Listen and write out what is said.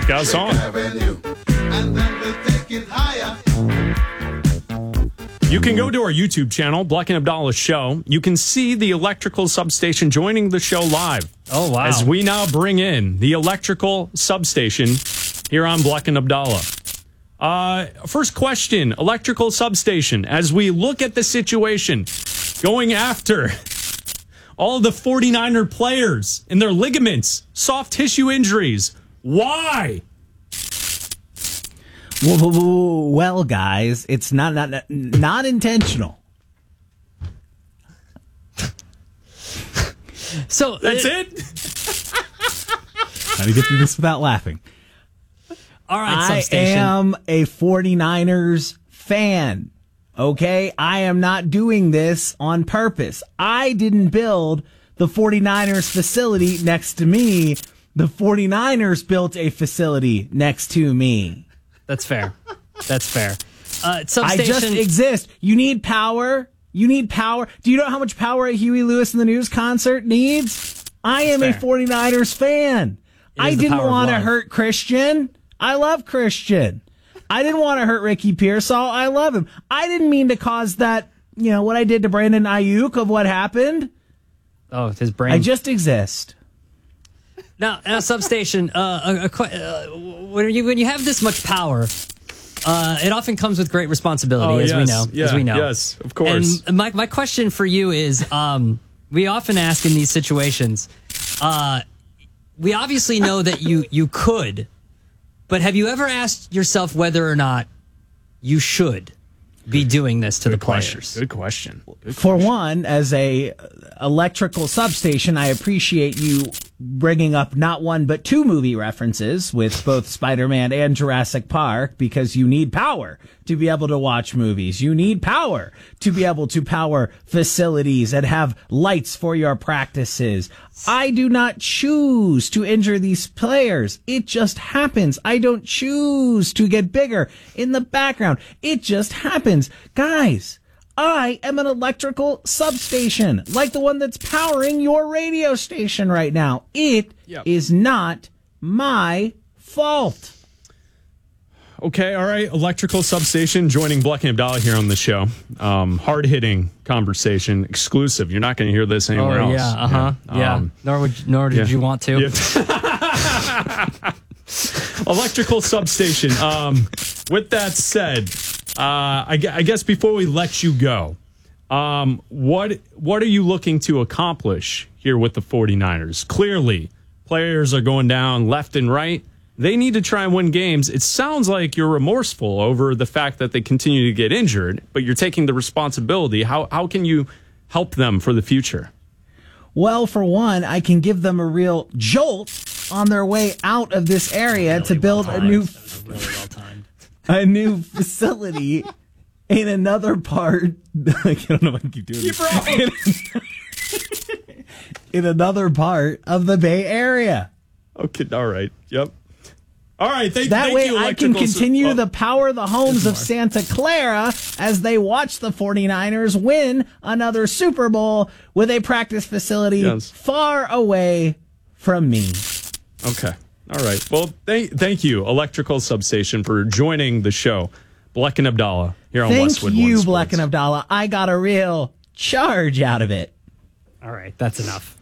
got a song. You can go to our YouTube channel, Black and Abdallah Show. You can see the electrical substation joining the show live. Oh, wow. As we now bring in the electrical substation here on Black and Abdallah. First question, electrical substation. As we look at the situation, going after all the 49er players and their ligaments, soft tissue injuries, why? Well, guys, it's not intentional. So that's it. How do you get through this without laughing? All right, I substation. am a 49ers fan. Okay, I am not doing this on purpose. I didn't build the 49ers facility next to me. The 49ers built a facility next to me. That's fair. That's fair. Substation. I just exist. You need power. You need power. Do you know how much power a Huey Lewis in the News concert needs? I am a 49ers fan. I didn't want to hurt Christian. I love Christian. I didn't want to hurt Ricky Pearsall. I love him. I didn't mean to cause that, what I did to Brandon Ayuk of what happened. Oh, his brain. I just exist. Now, substation, when you have this much power, it often comes with great responsibility, as we know. Yes, of course. And my question for you is, we often ask in these situations, we obviously know that you could, but have you ever asked yourself whether or not you should be doing this to the players? Good question. For one, as a electrical substation, I appreciate you bringing up not one but two movie references with both Spider-Man and Jurassic Park, because you need power to be able to watch movies. You need power to be able to power facilities and have lights for your practices. I do not choose to injure these players. It just happens. I don't choose to get bigger in the background. It just happens. Guys, I am an electrical substation, like the one that's powering your radio station right now. It is not my fault. Okay, all right. Electrical substation joining Black and Abdallah here on the show. Hard-hitting conversation, exclusive. You're not going to hear this anywhere else. Yeah. Nor did you want to. Yeah. Electrical substation. With that said, I guess before we let you go, what are you looking to accomplish here with the 49ers? Clearly, players are going down left and right. They need to try and win games. It sounds like you're remorseful over the fact that they continue to get injured, but you're taking the responsibility. How can you help them for the future? Well, for one, I can give them a real jolt on their way out of this area to build a new facility in another part. I don't know if I can keep doing this. In another part of the Bay Area. Okay, all right. Yep. All right, that way I can continue to power the homes of Santa Clara as they watch the 49ers win another Super Bowl with a practice facility far away from me. Okay. All right. Well, thank you, Electrical Substation, for joining the show. Black and Abdallah here on Westwood One Thank you, Sports. Black and Abdallah. I got a real charge out of it. All right, that's enough.